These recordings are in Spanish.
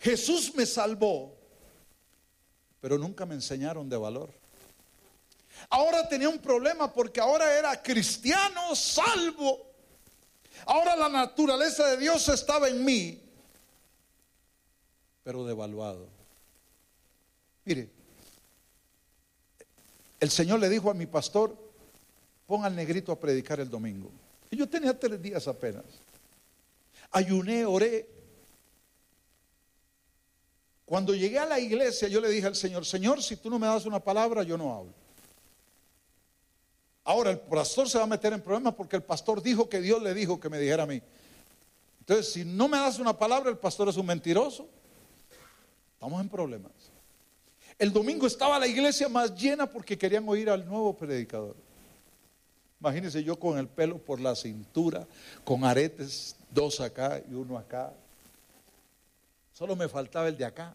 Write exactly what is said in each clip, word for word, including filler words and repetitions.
Jesús me salvó, pero nunca me enseñaron de valor. Ahora tenía un problema porque ahora era cristiano salvo. Ahora la naturaleza de Dios estaba en mí, pero devaluado. Mire, el Señor le dijo a mi pastor: ponga al negrito a predicar el domingo. Y yo tenía tres días apenas. Ayuné, oré. Cuando llegué a la iglesia, yo le dije al Señor: Señor, si tú no me das una palabra, yo no hablo. Ahora el pastor se va a meter en problemas porque el pastor dijo que Dios le dijo que me dijera a mí. Entonces, si no me das una palabra, el pastor es un mentiroso. Estamos en problemas. El domingo estaba la iglesia más llena porque querían oír al nuevo predicador. Imagínense yo con el pelo por la cintura, con aretes, dos acá y uno acá. Solo me faltaba el de acá.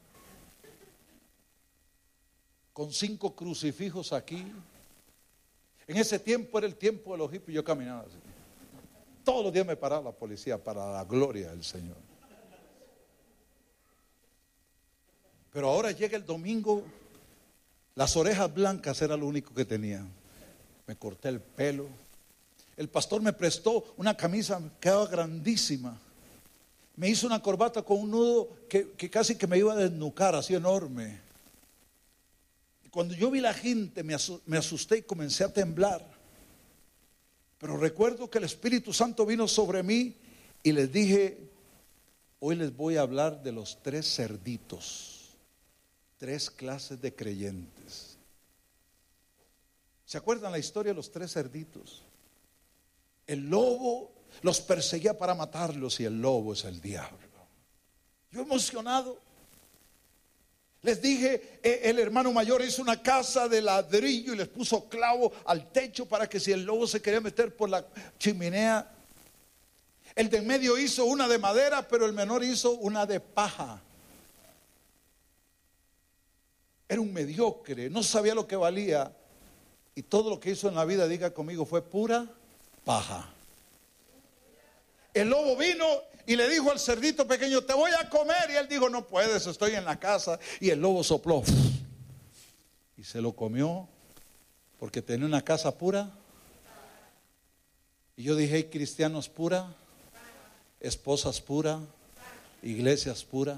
Con cinco crucifijos aquí. En ese tiempo era el tiempo de los hippies, yo caminaba así. Todos los días me paraba la policía para la gloria del Señor. Pero ahora llega el domingo, las orejas blancas era lo único que tenía. Me corté el pelo. El pastor me prestó una camisa, quedaba grandísima. Me hizo una corbata con un nudo que, que casi que me iba a desnucar, así enorme. Cuando yo vi la gente me asusté y comencé a temblar. Pero recuerdo que el Espíritu Santo vino sobre mí y les dije: hoy les voy a hablar de los tres cerditos, tres clases de creyentes. ¿Se acuerdan la historia de los tres cerditos? El lobo los perseguía para matarlos y el lobo es el diablo. Yo emocionado. Les dije, eh, el hermano mayor hizo una casa de ladrillo y les puso clavo al techo para que si el lobo se quería meter por la chimenea. El de en medio hizo una de madera, pero el menor hizo una de paja. Era un mediocre, no sabía lo que valía. Y todo lo que hizo en la vida, diga conmigo, fue pura paja. El lobo vino y le dijo al cerdito pequeño: te voy a comer. Y él dijo: no puedes, estoy en la casa. Y el lobo sopló y se lo comió porque tenía una casa pura. Y yo dije: hay cristianos pura, esposas pura, iglesias pura.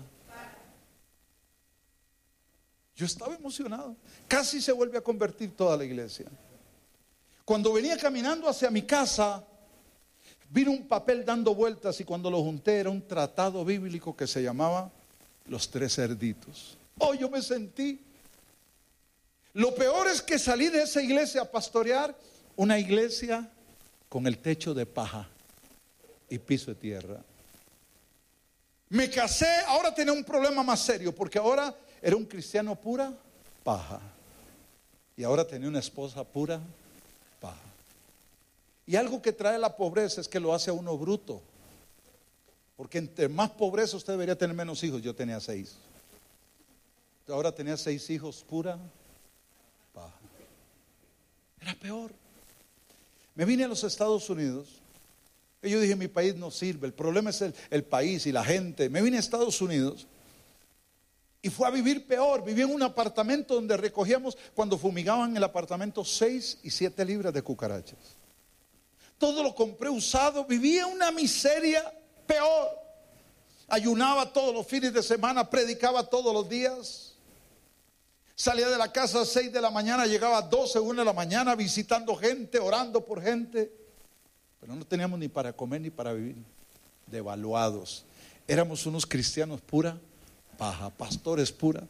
Yo estaba emocionado. Casi se vuelve a convertir toda la iglesia. Cuando venía caminando hacia mi casa, vino un papel dando vueltas y cuando lo junté era un tratado bíblico que se llamaba Los Tres Cerditos. Oh, yo me sentí. Lo peor es que salí de esa iglesia a pastorear una iglesia con el techo de paja y piso de tierra. Me casé, ahora tenía un problema más serio porque ahora era un cristiano pura paja y ahora tenía una esposa pura paja. Y algo que trae la pobreza es que lo hace a uno bruto. Porque entre más pobreza usted debería tener menos hijos. Yo tenía seis. Ahora tenía seis hijos pura paja. Era peor. Me vine a los Estados Unidos. Y yo dije: mi país no sirve. El problema es el, el país y la gente. Me vine a Estados Unidos. Y fue a vivir peor. Viví en un apartamento donde recogíamos, cuando fumigaban el apartamento, seis y siete libras de cucarachas. Todo lo compré usado, vivía una miseria peor. Ayunaba todos los fines de semana, predicaba todos los días. Salía de la casa a seis de la mañana, llegaba a doce, una de la mañana, visitando gente, orando por gente. Pero no teníamos ni para comer ni para vivir. Devaluados. Éramos unos cristianos pura paja, pastores pura.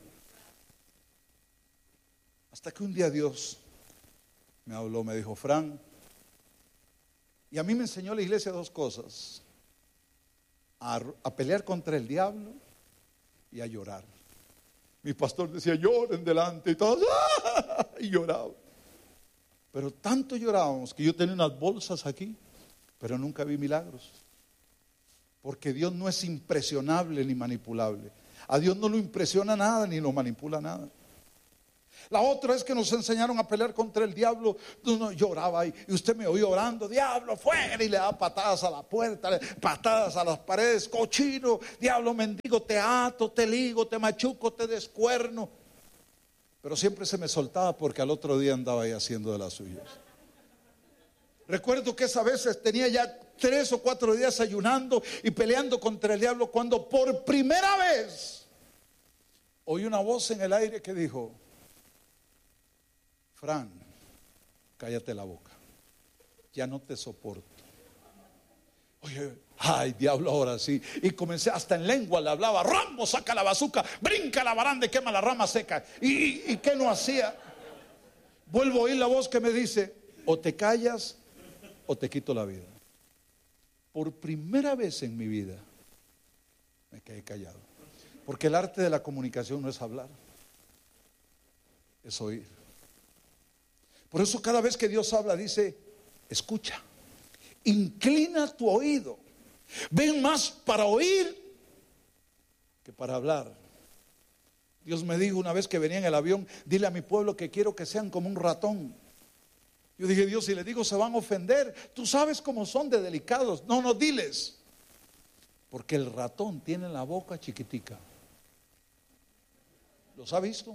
Hasta que un día Dios me habló, me dijo: Fran. Y a mí me enseñó la iglesia dos cosas: a, a pelear contra el diablo y a llorar. Mi pastor decía: lloren delante, y todos ¡ah! Y lloraba. Pero tanto llorábamos que yo tenía unas bolsas aquí, pero nunca vi milagros. Porque Dios no es impresionable ni manipulable. A Dios no lo impresiona nada ni lo manipula nada. La otra es que nos enseñaron a pelear contra el diablo. Uno lloraba y, y usted me oyó orando, diablo fuera, y le da patadas a la puerta, patadas a las paredes, cochino, diablo mendigo, te ato, te ligo, te machuco, te descuerno. Pero siempre se me soltaba porque al otro día andaba ahí haciendo de las suyas. Recuerdo que esa vez tenía ya tres o cuatro días ayunando y peleando contra el diablo, cuando por primera vez oí una voz en el aire que dijo: Fran, cállate la boca, ya no te soporto. Oye, ay, diablo, ahora sí. Y comencé, hasta en lengua le hablaba: Rambo, saca la bazuca, brinca la baranda y quema la rama seca. ¿Y, y, y qué no hacía? Vuelvo a oír la voz que me dice: o te callas o te quito la vida. Por primera vez en mi vida me quedé callado, porque el arte de la comunicación no es hablar, es oír. Por eso cada vez que Dios habla dice: escucha, inclina tu oído. Ven más para oír que para hablar. Dios me dijo una vez que venía en el avión: dile a mi pueblo que quiero que sean como un ratón. Yo dije: Dios, si les digo se van a ofender. Tú sabes cómo son de delicados. No, no, diles. Porque el ratón tiene la boca chiquitica. ¿Los ha visto?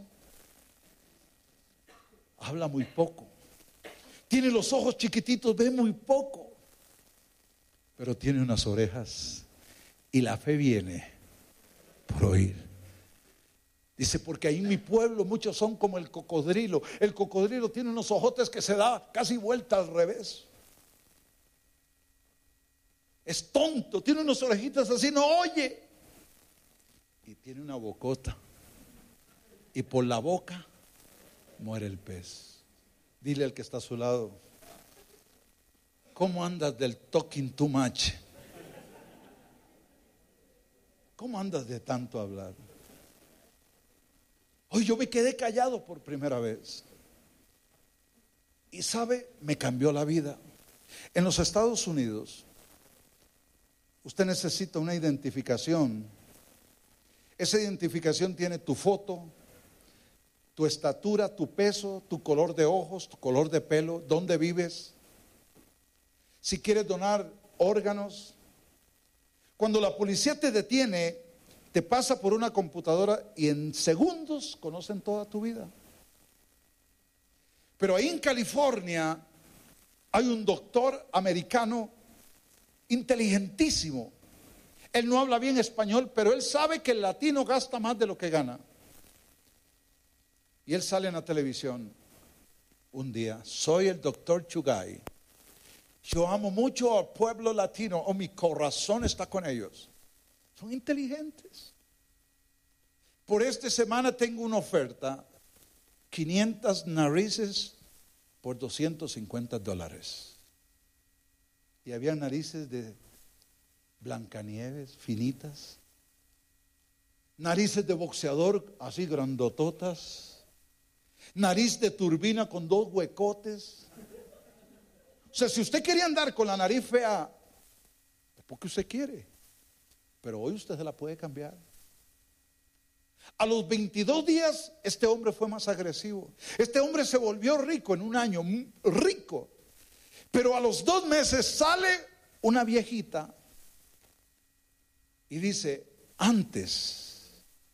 Habla muy poco. Tiene los ojos chiquititos, ve muy poco. Pero tiene unas orejas. Y la fe viene por oír. Dice: porque ahí en mi pueblo muchos son como el cocodrilo. El cocodrilo tiene unos ojotes que se da casi vuelta al revés. Es tonto, tiene unas orejitas así, no oye. Y tiene una bocota. Y por la boca muere el pez. Dile al que está a su lado: ¿cómo andas del talking too much? ¿Cómo andas de tanto hablar? Hoy yo me quedé callado por primera vez. Y sabe, me cambió la vida. En los Estados Unidos, usted necesita una identificación. Esa identificación tiene tu foto, tu estatura, tu peso, tu color de ojos, tu color de pelo, dónde vives. Si quieres donar órganos. Cuando la policía te detiene, te pasa por una computadora y en segundos conocen toda tu vida. Pero ahí en California hay un doctor americano inteligentísimo. Él no habla bien español, pero él sabe que el latino gasta más de lo que gana. Y él sale en la televisión un día: soy el doctor Chugay. Yo amo mucho al pueblo latino, o mi corazón está con ellos. Son inteligentes. Por esta semana tengo una oferta: quinientas narices por doscientos cincuenta dólares. Y había narices de Blancanieves, finitas. Narices de boxeador, así grandototas. Nariz de turbina con dos huecotes. O sea, si usted quería andar con la nariz fea, es porque usted quiere. Pero hoy usted se la puede cambiar. A los veintidós días, este hombre fue más agresivo. Este hombre se volvió rico en un año, rico. Pero a los dos meses sale una viejita y dice: antes.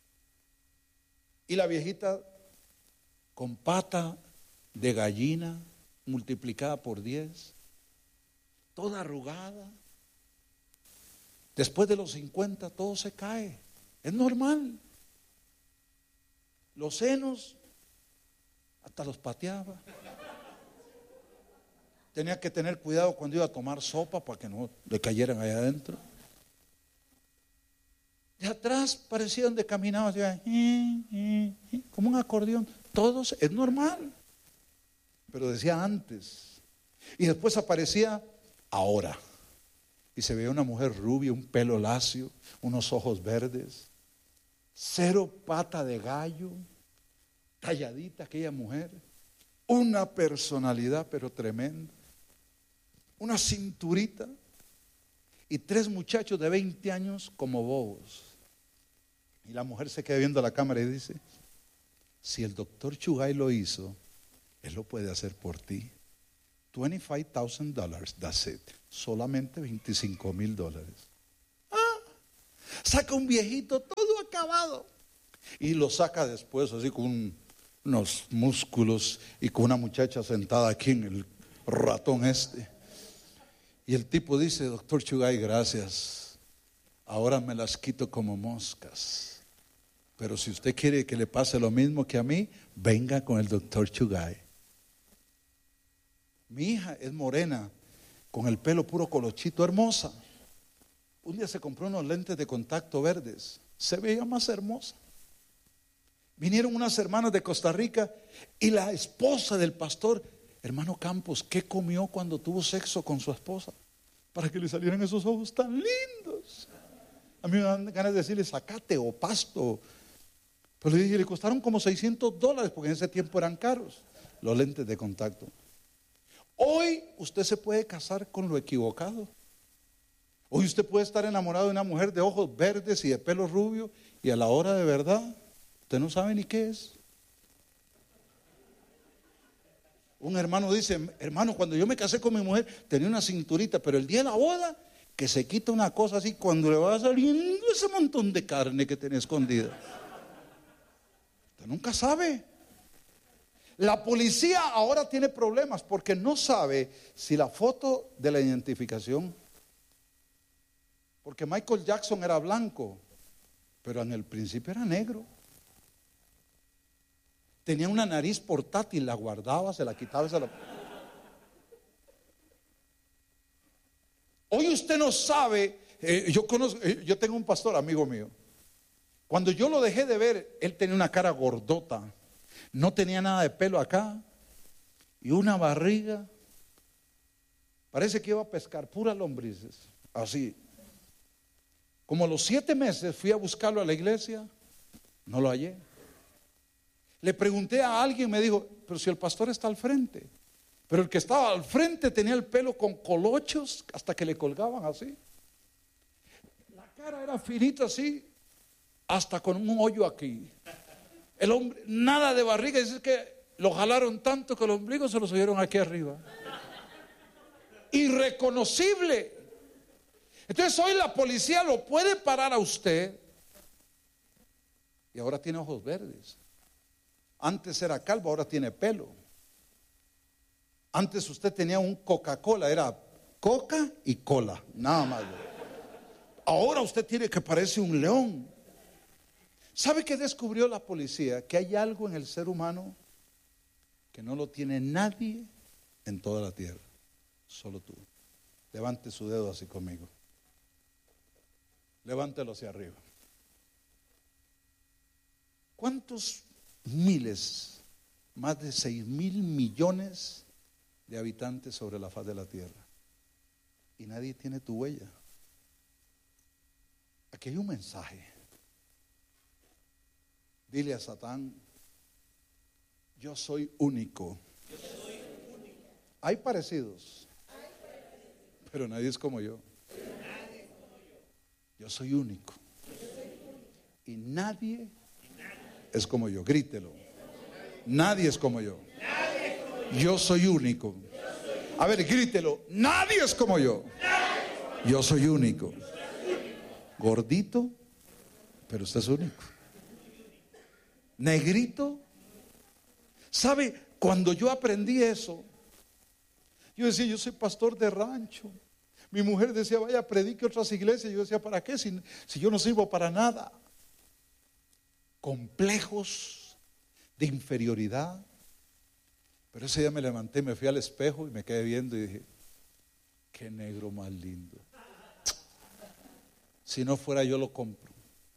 Y la viejita con pata de gallina multiplicada por diez, toda arrugada. Después de los cincuenta todo se cae, es normal. Los senos hasta los pateaba. Tenía que tener cuidado cuando iba a tomar sopa para que no le cayeran allá adentro. De atrás parecía donde caminaba, como un acordeón. Todo es normal. Pero decía antes. Y después aparecía ahora. Y se veía una mujer rubia, un pelo lacio, unos ojos verdes, cero pata de gallo, talladita aquella mujer, una personalidad pero tremenda, una cinturita y tres muchachos de veinte años como bobos. Y la mujer se queda viendo a la cámara y dice: Si el doctor Chugay lo hizo, él lo puede hacer por ti. veinticinco mil dólares, that's it. Solamente veinticinco mil dólares. Ah, saca un viejito todo acabado y lo saca después así con un, unos músculos y con una muchacha sentada aquí en el ratón este. Y el tipo dice: doctor Chugay, gracias, ahora me las quito como moscas. Pero si usted quiere que le pase lo mismo que a mí, venga con el doctor Chugay. Mi hija es morena, con el pelo puro colochito, hermosa. Un día se compró unos lentes de contacto verdes, se veía más hermosa. Vinieron unas hermanas de Costa Rica y la esposa del pastor, hermano Campos, ¿qué comió cuando tuvo sexo con su esposa? Para que le salieran esos ojos tan lindos. A mí me dan ganas de decirle zacate o pasto. Pero le dije, le costaron como seiscientos dólares, porque en ese tiempo eran caros los lentes de contacto. Hoy usted se puede casar con lo equivocado. Hoy usted puede estar enamorado de una mujer de ojos verdes y de pelo rubio, y a la hora de verdad usted no sabe ni qué es. Un hermano dice: hermano, cuando yo me casé con mi mujer tenía una cinturita, pero el día de la boda que se quita una cosa así, cuando le va saliendo ese montón de carne que tenía escondida. Usted nunca sabe. La policía ahora tiene problemas porque no sabe si la foto de la identificación, porque Michael Jackson era blanco, pero en el principio era negro. Tenía una nariz portátil, la guardaba, se la quitaba, se la... Hoy usted no sabe. eh, yo conozco, eh, yo tengo un pastor amigo mío. Cuando yo lo dejé de ver, él tenía una cara gordota, no tenía nada de pelo acá y una barriga. Parece que iba a pescar puras lombrices, así. Como a los siete meses fui a buscarlo a la iglesia, no lo hallé. Le pregunté a alguien, me dijo: pero si el pastor está al frente. Pero el que estaba al frente tenía el pelo con colochos hasta que le colgaban así. La cara era finita así, hasta con un hoyo aquí. El hombre, nada de barriga, dice que lo jalaron tanto que el ombligo se lo subieron aquí arriba. Irreconocible. Entonces hoy la policía lo puede parar a usted y ahora tiene ojos verdes. Antes era calvo, ahora tiene pelo. Antes usted tenía un Coca-Cola, era coca y cola, nada más. Ahora usted tiene que parece un león. ¿Sabe qué descubrió la policía? Que hay algo en el ser humano que no lo tiene nadie en toda la tierra, solo tú. Levante su dedo así conmigo. Levántelo hacia arriba. ¿Cuántos miles, más de seis mil millones de habitantes sobre la faz de la tierra? Y nadie tiene tu huella. Aquí hay un mensaje. Dile a Satán: yo soy único. Yo soy único. Hay parecidos, hay parecidos, pero nadie es como yo. Pero nadie es como yo. Yo soy único. Yo soy único. Y nadie, y nadie es como yo. Grítelo. Nadie es como yo. Nadie es como yo. Yo soy único. Yo soy único. A ver, grítelo. Nadie es como yo. Nadie es como yo. Yo soy único. Yo soy único. Gordito, pero usted es único. Negrito. ¿Sabe? Cuando yo aprendí eso, yo decía: yo soy pastor de rancho. Mi mujer decía: vaya, predique otras iglesias. Yo decía: ¿para qué? Si, si yo no sirvo para nada. Complejos de inferioridad. Pero ese día me levanté, me fui al espejo y me quedé viendo y dije: qué negro más lindo. Si no fuera yo lo compro.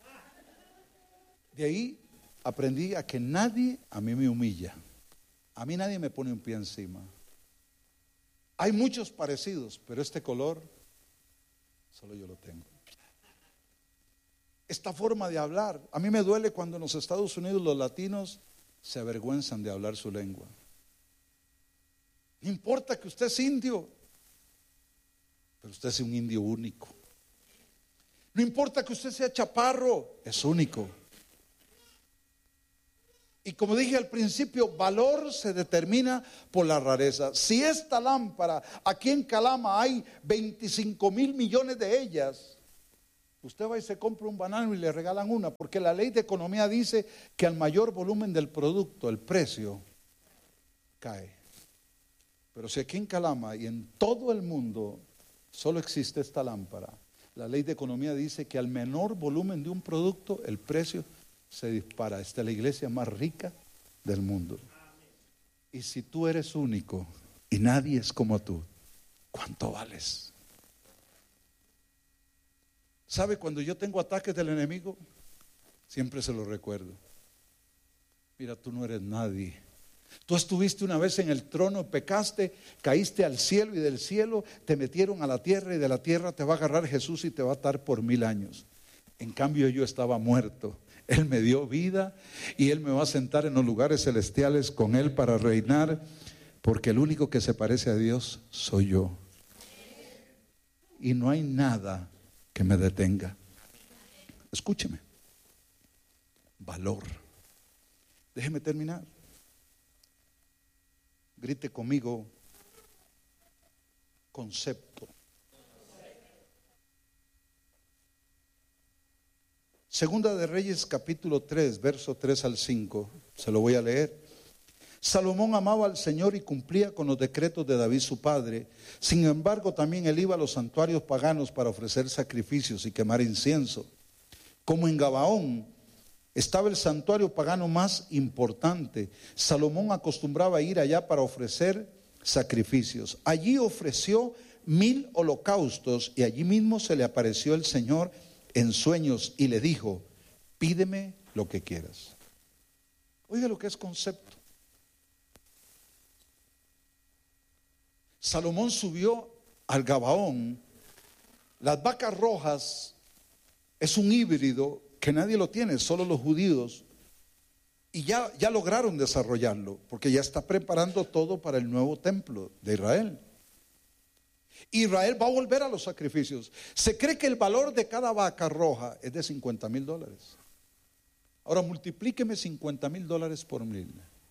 De ahí aprendí a que nadie a mí me humilla. A mí nadie me pone un pie encima. Hay muchos parecidos, pero este color solo yo lo tengo. Esta forma de hablar, a mí me duele cuando en los Estados Unidos los latinos se avergüenzan de hablar su lengua. No importa que usted es indio, pero usted es un indio único. No importa que usted sea chaparro, es único. Y como dije al principio, valor se determina por la rareza. Si esta lámpara, aquí en Calama hay veinticinco mil millones de ellas, usted va y se compra un banano y le regalan una, porque la ley de economía dice que al mayor volumen del producto, el precio cae. Pero si aquí en Calama y en todo el mundo solo existe esta lámpara, la ley de economía dice que al menor volumen de un producto, el precio se dispara. Esta es la iglesia más rica del mundo. Y si tú eres único y nadie es como tú, ¿cuánto vales? ¿Sabe? Cuando yo tengo ataques del enemigo, siempre se lo recuerdo. Mira, tú no eres nadie. Tú estuviste una vez en el trono, pecaste, caíste al cielo y del cielo te metieron a la tierra y de la tierra te va a agarrar Jesús y te va a atar por mil años. En cambio yo estaba muerto. Él me dio vida y Él me va a sentar en los lugares celestiales con Él para reinar, porque el único que se parece a Dios soy yo. Y no hay nada que me detenga. Escúcheme. Valor. Déjeme terminar. Grite conmigo, concepto. Segunda de Reyes capítulo tres, verso tres al cinco, se lo voy a leer. Salomón amaba al Señor y cumplía con los decretos de David su padre. Sin embargo, también él iba a los santuarios paganos para ofrecer sacrificios y quemar incienso. Como en Gabaón estaba el santuario pagano más importante, Salomón acostumbraba a ir allá para ofrecer sacrificios. Allí ofreció mil holocaustos y allí mismo se le apareció el Señor en sueños y le dijo: pídeme lo que quieras. Oiga lo que es concepto. Salomón subió al Gabaón. Las vacas rojas es un híbrido que nadie lo tiene, solo los judíos. Y ya, ya lograron desarrollarlo, porque ya está preparando todo para el nuevo templo de Israel. Israel va a volver a los sacrificios. Se cree que el valor de cada vaca roja es de cincuenta mil dólares. Ahora multiplíqueme cincuenta mil dólares por mil.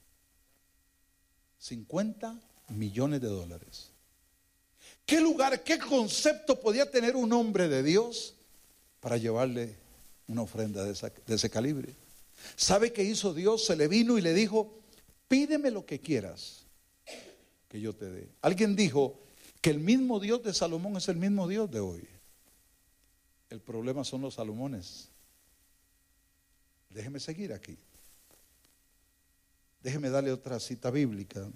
cincuenta millones de dólares. ¿Qué lugar, qué concepto podía tener un hombre de Dios para llevarle una ofrenda de, esa, de ese calibre? ¿Sabe qué hizo Dios? Se le vino y le dijo: pídeme lo que quieras que yo te dé. Alguien dijo que el mismo Dios de Salomón es el mismo Dios de hoy. El problema son los Salomones. Déjeme seguir aquí. Déjeme darle otra cita bíblica.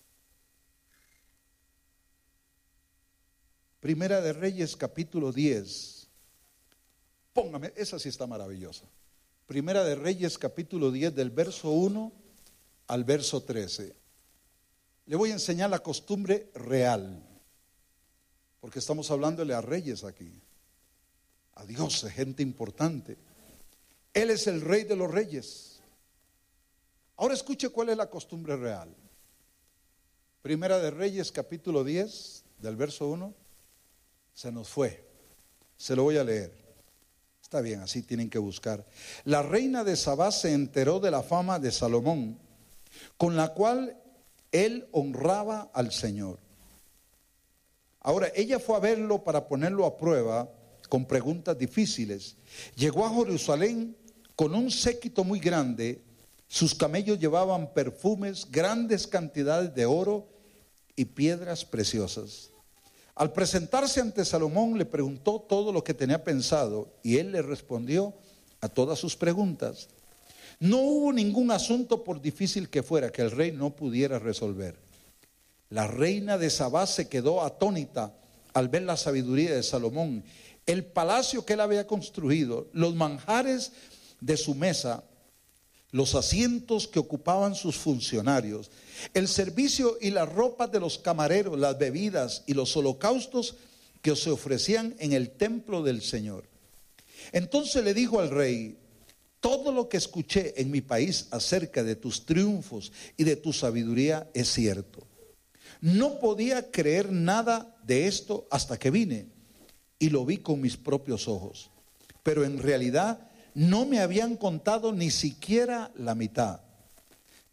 Primera de Reyes capítulo diez. Póngame, esa sí está maravillosa. Primera de Reyes capítulo diez, del verso uno al verso trece. Le voy a enseñar la costumbre real, porque estamos hablándole a reyes aquí, a dioses, gente importante. Él es el rey de los reyes. Ahora escuche cuál es la costumbre real. Primera de Reyes capítulo diez, del verso uno. Se nos fue. Se lo voy a leer. Está bien, así tienen que buscar. La reina de Sabá se enteró de la fama de Salomón, con la cual él honraba al Señor. Ahora, ella fue a verlo para ponerlo a prueba con preguntas difíciles. Llegó a Jerusalén con un séquito muy grande. Sus camellos llevaban perfumes, grandes cantidades de oro y piedras preciosas. Al presentarse ante Salomón, le preguntó todo lo que tenía pensado y él le respondió a todas sus preguntas. No hubo ningún asunto, por difícil que fuera, que el rey no pudiera resolver. La reina de Sabá se quedó atónita al ver la sabiduría de Salomón, el palacio que él había construido, los manjares de su mesa, los asientos que ocupaban sus funcionarios, el servicio y las ropas de los camareros, las bebidas y los holocaustos que se ofrecían en el templo del Señor. Entonces le dijo al rey: todo lo que escuché en mi país acerca de tus triunfos y de tu sabiduría es cierto. No podía creer nada de esto hasta que vine y lo vi con mis propios ojos, pero en realidad no me habían contado ni siquiera la mitad.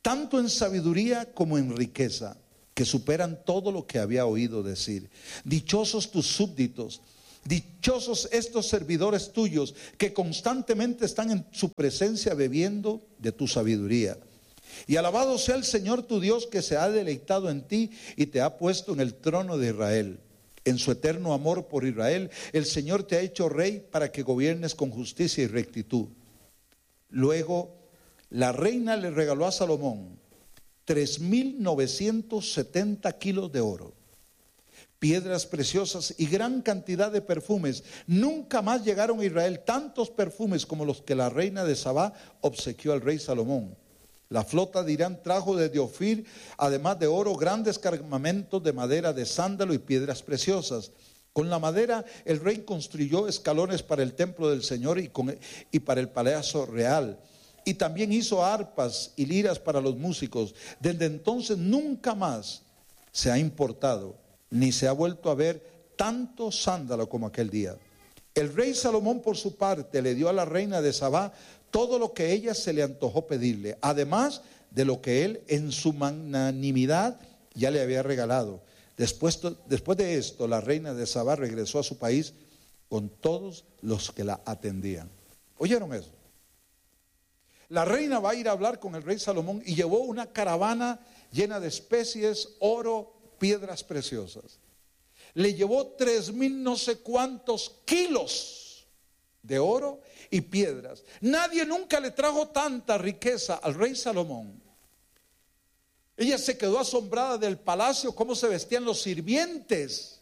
tanto en sabiduría como en riqueza, que superan todo lo que había oído decir. Dichosos tus súbditos, dichosos estos servidores tuyos que constantemente están en su presencia bebiendo de tu sabiduría. Y alabado sea el Señor tu Dios, que se ha deleitado en ti y te ha puesto en el trono de Israel. En su eterno amor por Israel, el Señor te ha hecho rey para que gobiernes con justicia y rectitud. Luego, la reina le regaló a Salomón tres mil novecientos setenta kilos de oro, piedras preciosas y gran cantidad de perfumes. Nunca más llegaron a Israel tantos perfumes como los que la reina de Sabá obsequió al rey Salomón. La flota de Irán trajo desde Ofir, además de oro, grandes cargamentos de madera de sándalo y piedras preciosas. Con la madera el rey construyó escalones para el templo del Señor y, con, y para el palacio real. Y también hizo arpas y liras para los músicos. Desde entonces nunca más se ha importado, ni se ha vuelto a ver tanto sándalo como aquel día. El rey Salomón, por su parte, le dio a la reina de Sabá todo lo que ella se le antojó pedirle, además de lo que él en su magnanimidad ya le había regalado. Después, después de esto, la reina de Sabá regresó a su país con todos los que la atendían. ¿Oyeron eso? La reina va a ir a hablar con el rey Salomón y llevó una caravana llena de especies, oro, piedras preciosas. Le llevó tres mil no sé cuántos kilos de oro y piedras. Nadie nunca le trajo tanta riqueza al rey Salomón. Ella se quedó asombrada del palacio, cómo se vestían los sirvientes,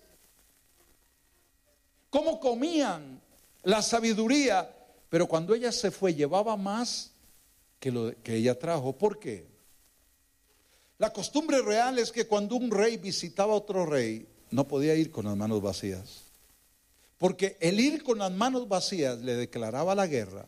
cómo comían, la sabiduría. Pero cuando ella se fue, llevaba más que lo que ella trajo. ¿Por qué? La costumbre real es que cuando un rey visitaba a otro rey, no podía ir con las manos vacías. Porque el ir con las manos vacías le declaraba la guerra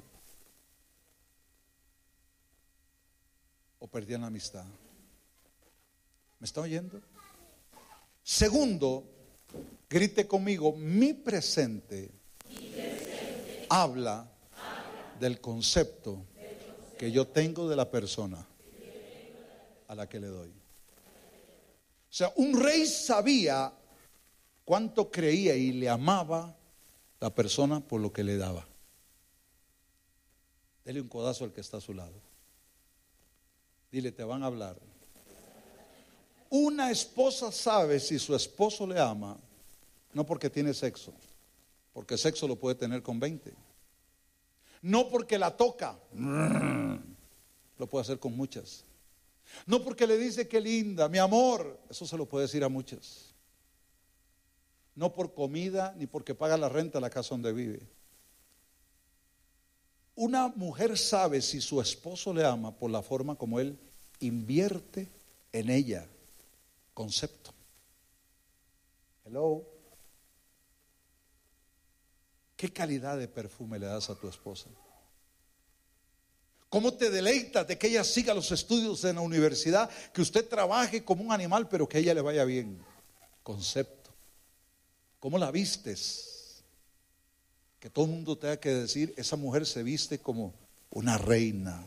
o perdían la amistad. ¿Me está oyendo? Segundo, grite conmigo, mi presente, mi presente habla, habla del concepto, del concepto que yo tengo de la persona a la que le doy. O sea, un rey sabía cuánto creía y le amaba la persona por lo que le daba. Dele un codazo al que está a su lado. Dile, te van a hablar. Una esposa sabe si su esposo le ama, no porque tiene sexo, porque sexo lo puede tener con veinte. No porque la toca, lo puede hacer con muchas. No porque le dice que linda, mi amor, eso se lo puede decir a muchas. No por comida ni porque paga la renta de la casa donde vive. Una mujer sabe si su esposo le ama por la forma como él invierte en ella. Concepto. Hello. ¿Qué calidad de perfume le das a tu esposa? ¿Cómo te deleitas de que ella siga los estudios en la universidad, que usted trabaje como un animal, pero que a ella le vaya bien? Concepto. ¿Cómo la vistes? Que todo el mundo tenga que decir, esa mujer se viste como una reina.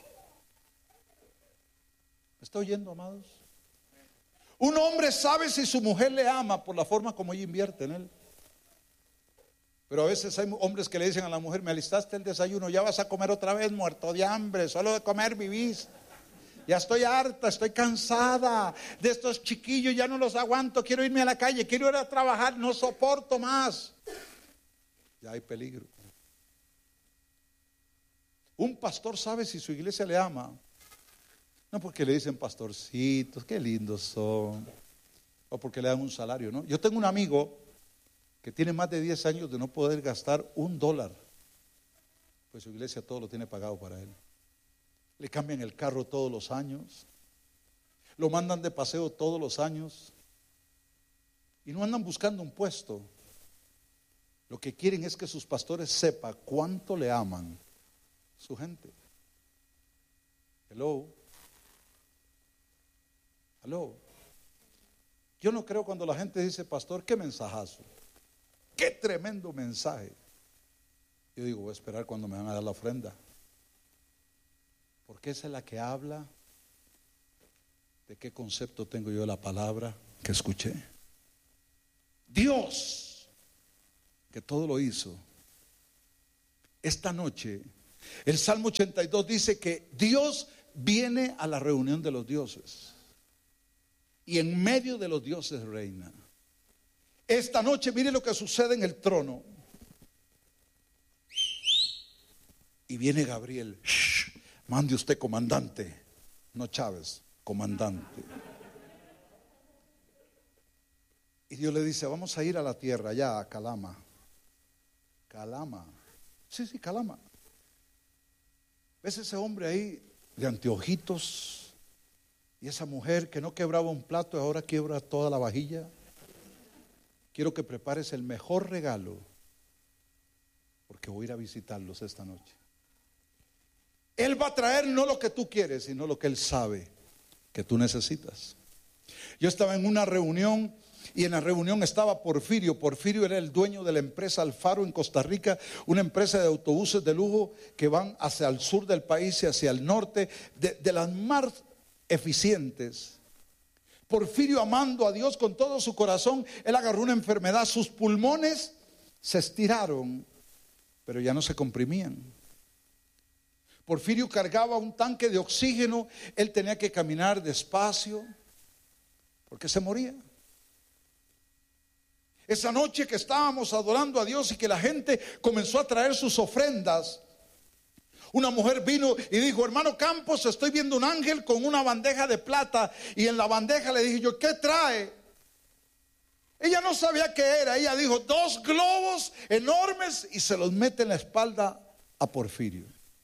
¿Me está oyendo, amados? Un hombre sabe si su mujer le ama por la forma como ella invierte en él. Pero a veces hay hombres que le dicen a la mujer, me alistaste el desayuno, ya vas a comer otra vez, muerto de hambre, solo de comer vivís. Ya estoy harta, estoy cansada de estos chiquillos, ya no los aguanto, quiero irme a la calle, quiero ir a trabajar, no soporto más. Ya hay peligro. Un pastor sabe si su iglesia le ama, no porque le dicen pastorcitos, qué lindos son, o porque le dan un salario, ¿no? Yo tengo un amigo que tiene más de diez años de no poder gastar un dólar, pues su iglesia todo lo tiene pagado para él. Le cambian el carro todos los años, lo mandan de paseo todos los años y no andan buscando un puesto. Lo que quieren es que sus pastores sepan cuánto le aman su gente. Hello. Hello. Yo no creo cuando la gente dice, pastor, qué mensajazo, qué tremendo mensaje. Yo digo, voy a esperar cuando me van a dar la ofrenda, porque esa es la que habla ¿De qué concepto tengo yo de la palabra que escuché? Dios, que todo lo hizo. Esta noche, el Salmo ochenta y dos dice que Dios viene a la reunión de los dioses y en medio de los dioses reina. Esta noche, mire lo que sucede en el trono. Y viene Gabriel. Shh, mande usted, comandante, no Chávez, comandante. Y Dios le dice: vamos a ir a la tierra, allá a Calama. Calama. Sí, sí, Calama. ¿Ves ese hombre ahí de anteojitos? Y esa mujer que no quebraba un plato y ahora quiebra toda la vajilla. Quiero que prepares el mejor regalo, porque voy a ir a visitarlos esta noche. Él va a traer no lo que tú quieres, sino lo que Él sabe que tú necesitas. Yo estaba en una reunión y en la reunión estaba Porfirio. Porfirio era el dueño de la empresa Alfaro en Costa Rica, una empresa de autobuses de lujo que van hacia el sur del país y hacia el norte, de, de las más eficientes. Porfirio, amando a Dios con todo su corazón, él agarró una enfermedad, sus pulmones se estiraron, pero ya no se comprimían. Porfirio cargaba un tanque de oxígeno, él tenía que caminar despacio porque se moría. Esa noche que estábamos adorando a Dios y que la gente comenzó a traer sus ofrendas, una mujer vino y dijo: hermano Campos, estoy viendo un ángel con una bandeja de plata. Y en la bandeja le dije yo: ¿qué trae? Ella no sabía qué era. Ella dijo: dos globos enormes, y se los mete en la espalda a Porfirio.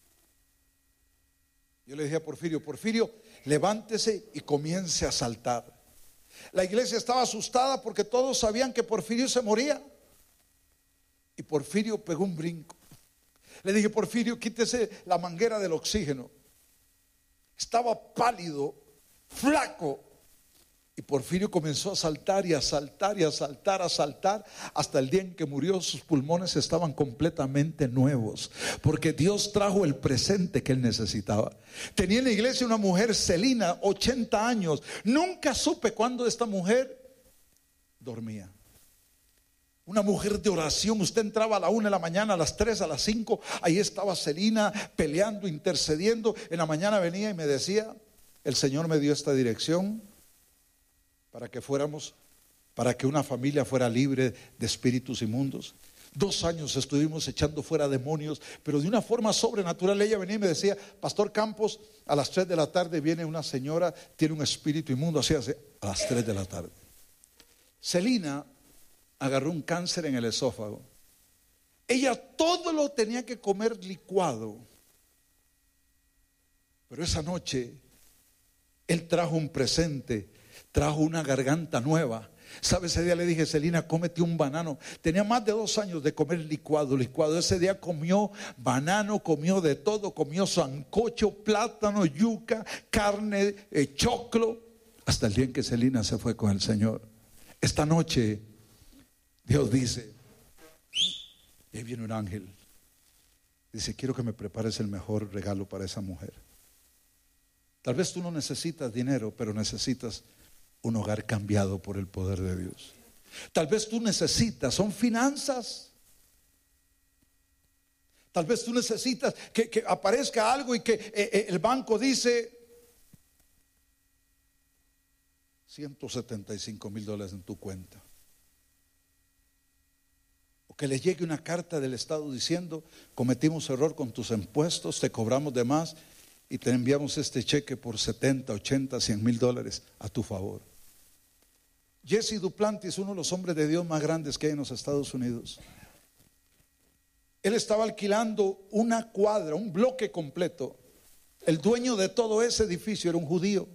Yo le dije a Porfirio: Porfirio, levántese y comience a saltar. La iglesia estaba asustada porque todos sabían que Porfirio se moría. Y Porfirio pegó un brinco. Le dije: Porfirio, quítese la manguera del oxígeno. Estaba pálido, flaco. Y Porfirio comenzó a saltar y a saltar y a saltar, a saltar, hasta el día en que murió. Sus pulmones estaban completamente nuevos, porque Dios trajo el presente que él necesitaba. Tenía en la iglesia una mujer, Celina, ochenta años. Nunca supe cuándo esta mujer dormía. Una mujer de oración. Usted entraba a la una de la mañana, a las tres, a las cinco. Ahí estaba Celina peleando, intercediendo. En la mañana venía y me decía: el Señor me dio esta dirección para que fuéramos, para que una familia fuera libre de espíritus inmundos. Dos años estuvimos echando fuera demonios, pero de una forma sobrenatural. Ella venía y me decía: Pastor Campos, a las tres de la tarde viene una señora, tiene un espíritu inmundo. Así hace, a las tres de la tarde. Celina agarró un cáncer en el esófago. Ella todo lo tenía que comer licuado. Pero esa noche él trajo un presente, trajo una garganta nueva. ¿Sabe? Ese día le dije: Celina, cómete un banano. Tenía más de dos años de comer licuado, licuado. Ese día comió banano, comió de todo, comió sancocho, plátano, yuca, carne, eh, choclo, hasta el día en que Celina se fue con el Señor. Esta noche Dios dice, y ahí viene un ángel, dice: quiero que me prepares el mejor regalo para esa mujer. Tal vez tú no necesitas dinero, pero necesitas un hogar cambiado por el poder de Dios. Tal vez tú necesitas, son finanzas. Tal vez tú necesitas que, que aparezca algo y que eh, eh, el banco dice ciento setenta y cinco mil dólares en tu cuenta. O que le llegue una carta del Estado diciendo: cometimos error con tus impuestos, te cobramos de más y te enviamos este cheque por setenta, ochenta, cien mil dólares a tu favor. Jesse Duplantis, uno de los hombres de Dios más grandes que hay en los Estados Unidos, él estaba alquilando una cuadra, un bloque completo. El dueño de todo ese edificio era un judío.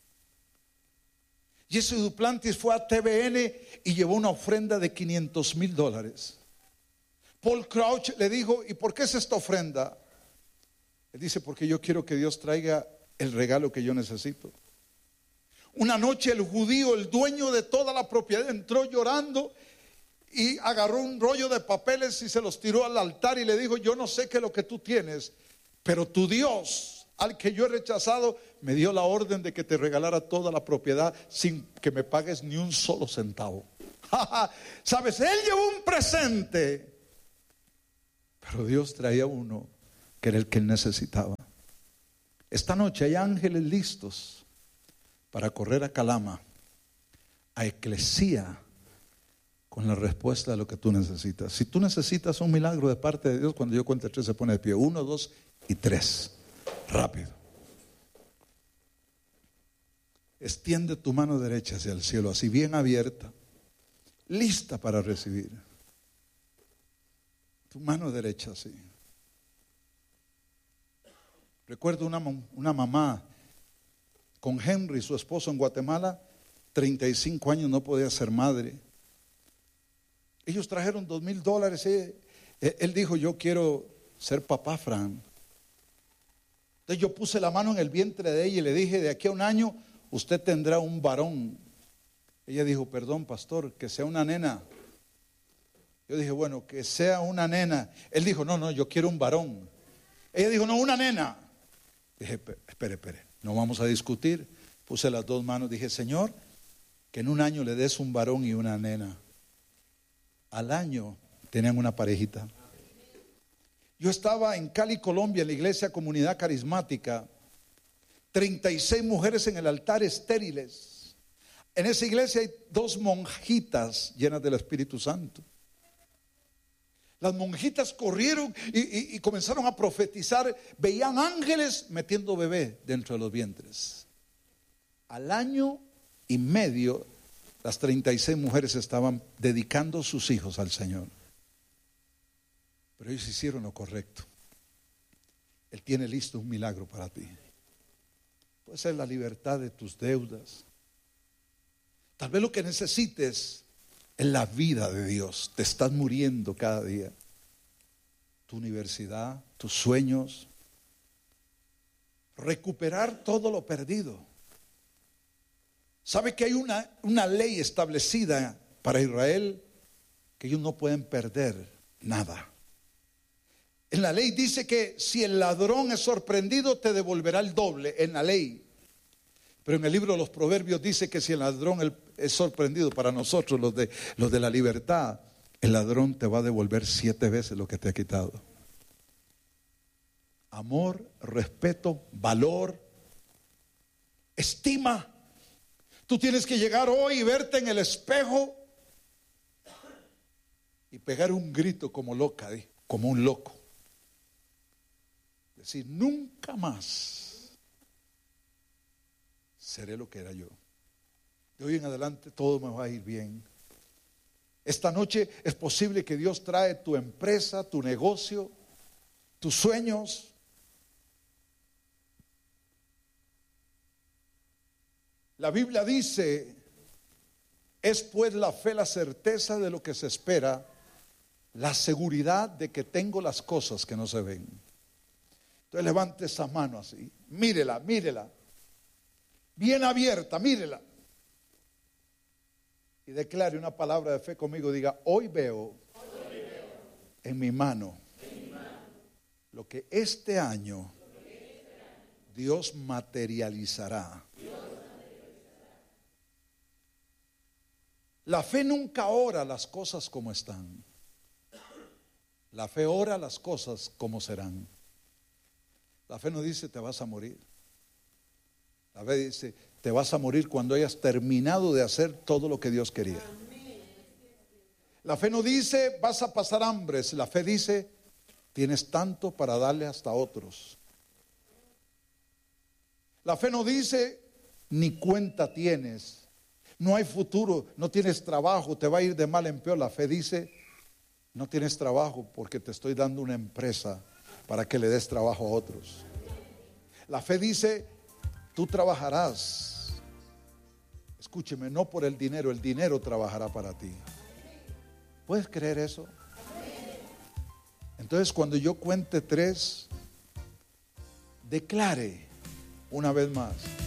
Jesse Duplantis fue a T V N y llevó una ofrenda de quinientos mil dólares. Paul Crouch le dijo: ¿y por qué es esta ofrenda? Él dice: porque yo quiero que Dios traiga el regalo que yo necesito. Una noche el judío, el dueño de toda la propiedad, entró llorando y agarró un rollo de papeles y se los tiró al altar y le dijo: yo no sé qué es lo que tú tienes, pero tu Dios al que yo he rechazado, me dio la orden de que te regalara toda la propiedad sin que me pagues ni un solo centavo. ¿Sabes? Él llevó un presente, pero Dios traía uno que era el que él necesitaba. Esta noche hay ángeles listos para correr a Calama, a Eclesía, con la respuesta de lo que tú necesitas. Si tú necesitas un milagro de parte de Dios, cuando yo cuente tres se pone de pie. Uno, dos y tres. Rápido. Extiende tu mano derecha hacia el cielo, así bien abierta, lista para recibir. Tu mano derecha así. Recuerdo una, una mamá con Henry, su esposo, en Guatemala, treinta y cinco años, no podía ser madre. Ellos trajeron dos mil dólares. Él, él dijo, yo quiero ser papá, Fran. Entonces yo puse la mano en el vientre de ella y le dije, de aquí a un año usted tendrá un varón. Ella dijo, perdón, pastor, que sea una nena. Yo dije, bueno, que sea una nena. Él dijo, no, no, yo quiero un varón. Ella dijo, no, una nena. Dije, espere, espere, no vamos a discutir. Puse las dos manos, dije, Señor, que en un año le des un varón y una nena. Al año tenían una parejita. Yo estaba en Cali, Colombia, en la iglesia Comunidad Carismática. treinta y seis mujeres en el altar estériles. En esa iglesia hay dos monjitas llenas del Espíritu Santo. Las monjitas corrieron y, y, y comenzaron a profetizar. Veían ángeles metiendo bebé dentro de los vientres. Al año y medio, las treinta y seis mujeres estaban dedicando sus hijos al Señor. Pero ellos hicieron lo correcto. Él tiene listo un milagro para ti. Puede ser la libertad de tus deudas. Tal vez lo que necesites es la vida de Dios. Te estás muriendo cada día. Tu universidad, tus sueños. Recuperar todo lo perdido. ¿Sabe que hay una, una ley establecida para Israel? Que ellos no pueden perder nada. En la ley dice que si el ladrón es sorprendido, te devolverá el doble, en la ley. Pero en el libro de los Proverbios dice que si el ladrón es sorprendido, para nosotros los de, los de la libertad, el ladrón te va a devolver siete veces lo que te ha quitado. Amor, respeto, valor, estima. Tú tienes que llegar hoy y verte en el espejo y pegar un grito como loca, como un loco. Decir, nunca más seré lo que era yo. De hoy en adelante todo me va a ir bien. Esta noche es posible que Dios trae tu empresa, tu negocio, tus sueños. La Biblia dice, es pues la fe la certeza de lo que se espera, la seguridad de que tengo las cosas que no se ven. Entonces levante esa mano así, mírela, mírela, bien abierta, mírela. Y declare una palabra de fe conmigo, diga, hoy veo, hoy veo en, mi mano, en mi mano lo que este año, que este año Dios materializará. Dios materializará. La fe nunca ora las cosas como están. La fe ora las cosas como serán. La fe no dice te vas a morir. La fe dice te vas a morir cuando hayas terminado de hacer todo lo que Dios quería. La fe no dice vas a pasar hambres. La fe dice tienes tanto para darle hasta otros. La fe no dice ni cuenta tienes, no hay futuro, no tienes trabajo, te va a ir de mal en peor. La fe dice no tienes trabajo porque te estoy dando una empresa para que le des trabajo a otros. La fe dice, tú trabajarás. Escúcheme, no por el dinero, el dinero trabajará para ti. ¿Puedes creer eso? Entonces cuando yo cuente tres, declare una vez más.